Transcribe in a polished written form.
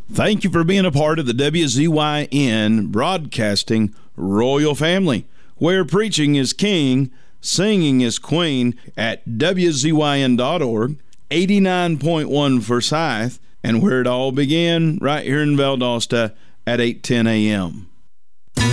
Thank you for being a part of the WZYN Broadcasting Royal Family, where preaching is king, singing is queen, at WZYN.org, 89.1 Forsyth, and where it all began right here in Valdosta at 8:10 a.m.